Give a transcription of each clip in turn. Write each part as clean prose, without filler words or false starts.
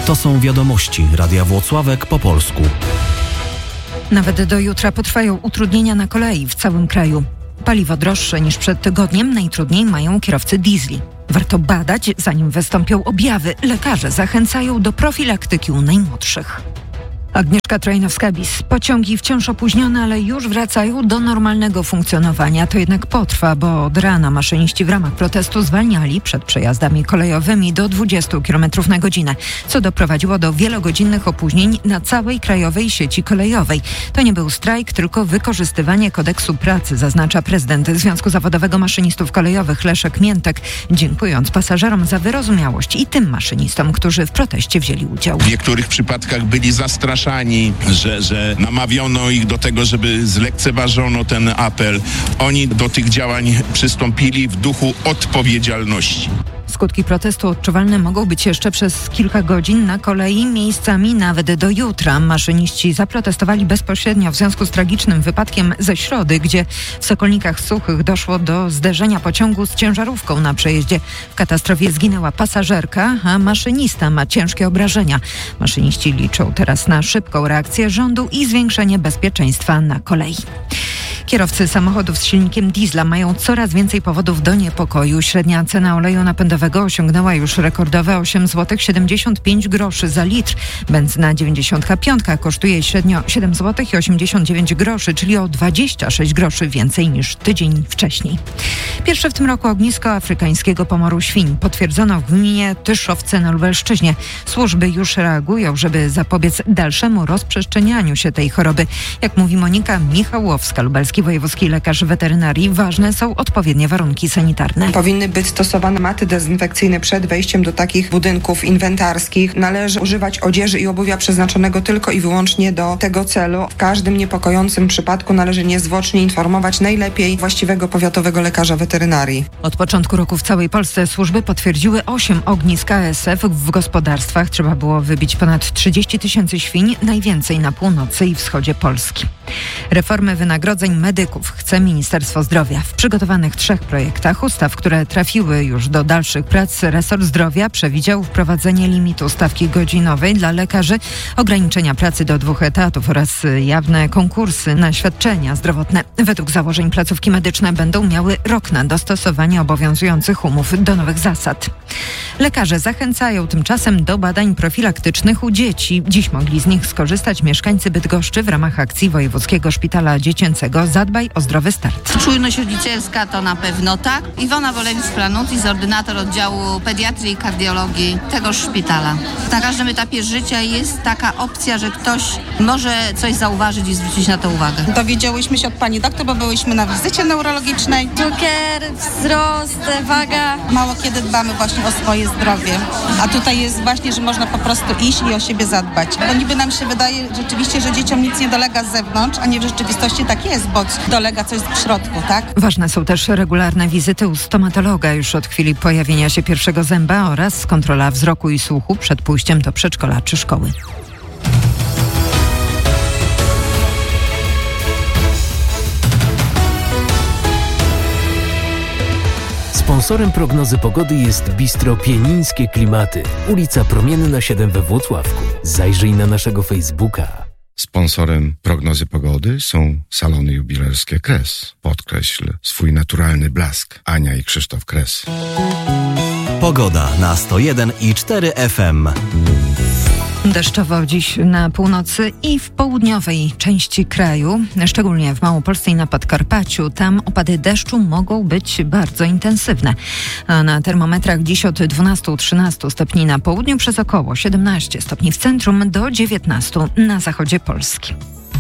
To są wiadomości Radia Włocławek po polsku. Nawet do jutra potrwają utrudnienia na kolei w całym kraju. Paliwo droższe niż przed tygodniem najtrudniej mają kierowcy diesli. Warto badać, zanim wystąpią objawy. Lekarze zachęcają do profilaktyki u najmłodszych. Agnieszka Trojnowska-Bis. Pociągi wciąż opóźnione, ale już wracają do normalnego funkcjonowania. To jednak potrwa, bo od rana maszyniści w ramach protestu zwalniali przed przejazdami kolejowymi do 20 km na godzinę, co doprowadziło do wielogodzinnych opóźnień na całej krajowej sieci kolejowej. To nie był strajk, tylko wykorzystywanie kodeksu pracy, zaznacza prezydent Związku Zawodowego Maszynistów Kolejowych Leszek Miętek, dziękując pasażerom za wyrozumiałość i tym maszynistom, którzy w proteście wzięli udział. W niektórych przypadkach byli zastraszani, że namawiano ich do tego, żeby zlekceważono ten apel. Oni do tych działań przystąpili w duchu odpowiedzialności. Skutki protestu odczuwalne mogą być jeszcze przez kilka godzin na kolei, miejscami nawet do jutra. Maszyniści zaprotestowali bezpośrednio w związku z tragicznym wypadkiem ze środy, gdzie w Sokolnikach Suchych doszło do zderzenia pociągu z ciężarówką na przejeździe. W katastrofie zginęła pasażerka, a maszynista ma ciężkie obrażenia. Maszyniści liczą teraz na szybką reakcję rządu i zwiększenie bezpieczeństwa na kolei. Kierowcy samochodów z silnikiem diesla mają coraz więcej powodów do niepokoju. Średnia cena oleju napędowego osiągnęła już rekordowe 8,75 zł za litr. Benzyna 95 kosztuje średnio 7,89 zł, czyli o 26 groszy więcej niż tydzień wcześniej. Pierwsze w tym roku ognisko afrykańskiego pomoru świń potwierdzono w gminie Tyszowce na Lubelszczyźnie. Służby już reagują, żeby zapobiec dalszemu rozprzestrzenianiu się tej choroby. Jak mówi Monika Michałowska, lubelski wojewódzki lekarz weterynarii, ważne są odpowiednie warunki sanitarne. Powinny być stosowane maty dezynfekcyjne przed wejściem do takich budynków inwentarskich. Należy używać odzieży i obuwia przeznaczonego tylko i wyłącznie do tego celu. W każdym niepokojącym przypadku należy niezwłocznie informować najlepiej właściwego powiatowego lekarza weterynarii. Od początku roku w całej Polsce służby potwierdziły 8 ognisk ASF w gospodarstwach. Trzeba było wybić ponad 30 000 świń, najwięcej na północy i wschodzie Polski. Reformy wynagrodzeń medyków chce Ministerstwo Zdrowia. W przygotowanych 3 projektach ustaw, które trafiły już do dalszych prac, resort zdrowia przewidział wprowadzenie limitu stawki godzinowej dla lekarzy, ograniczenia pracy do 2 etatów oraz jawne konkursy na świadczenia zdrowotne. Według założeń placówki medyczne będą miały rok na dostosowanie obowiązujących umów do nowych zasad. Lekarze zachęcają tymczasem do badań profilaktycznych u dzieci. Dziś mogli z nich skorzystać mieszkańcy Bydgoszczy w ramach akcji Wojewódzkiego Szpitala Dziecięcego Zadbaj o zdrowy start. Czujność rodzicielska to na pewno tak. Iwona Wolewicz-Planutis, ordynator oddziału pediatrii i kardiologii tegoż szpitala. Na każdym etapie życia jest taka opcja, że ktoś może coś zauważyć i zwrócić na to uwagę. Dowiedziałyśmy się od pani doktor, bo byłyśmy na wizycie neurologicznej. Cukier, wzrost, waga. Mało kiedy dbamy właśnie o swoje zdrowie. A tutaj jest właśnie, że można po prostu iść i o siebie zadbać. Bo niby nam się wydaje rzeczywiście, że dzieciom nic nie dolega z zewnątrz, a nie w rzeczywistości tak jest, bo dolega coś w środku, tak? Ważne są też regularne wizyty u stomatologa już od chwili pojawienia się pierwszego zęba oraz kontrola wzroku i słuchu przed pójściem do przedszkola czy szkoły. Sponsorem prognozy pogody jest Bistro Pienińskie Klimaty, ulica Promienna 7 we Włocławku. Zajrzyj na naszego Facebooka. Sponsorem prognozy pogody są salony jubilerskie Kres. Podkreśl swój naturalny blask. Ania i Krzysztof Kres. Pogoda na 101,4 FM. Deszczowo dziś na północy i w południowej części kraju, szczególnie w Małopolsce i na Podkarpaciu. Tam opady deszczu mogą być bardzo intensywne. A na termometrach dziś od 12-13 stopni na południu, przez około 17 stopni w centrum do 19 na zachodzie Polski.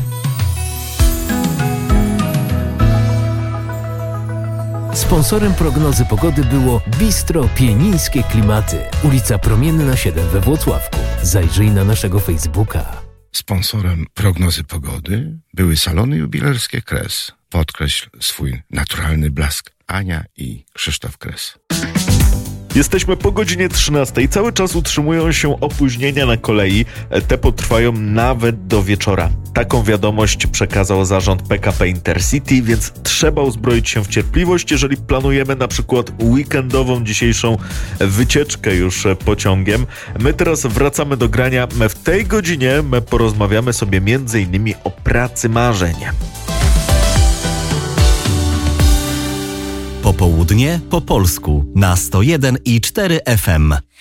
Sponsorem prognozy pogody było Bistro Pienińskie Klimaty, ulica Promienna 7 we Włocławku. Zajrzyj na naszego Facebooka. Sponsorem prognozy pogody były salony jubilerskie Kres. Podkreśl swój naturalny blask. Ania i Krzysztof Kres. Jesteśmy po godzinie 13. Cały czas utrzymują się opóźnienia na kolei. Te potrwają nawet do wieczora. Taką wiadomość przekazał zarząd PKP Intercity, więc trzeba uzbroić się w cierpliwość, jeżeli planujemy na przykład weekendową dzisiejszą wycieczkę już pociągiem. My teraz wracamy do grania. W tej godzinie porozmawiamy sobie m.in. o pracy marzeń. Popołudnie po polsku na 101,4 FM.